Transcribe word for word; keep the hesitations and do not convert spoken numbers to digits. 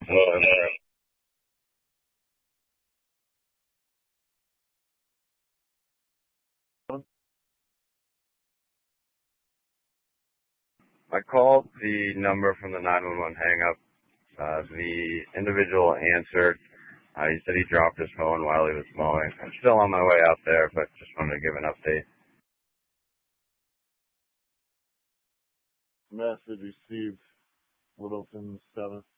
I called the number from the nine one one hang-up. Uh, the individual answered. Uh, he said he dropped his phone while he was mowing. I'm still on my way out there, but just wanted to give an update. Message received Littleton seventh.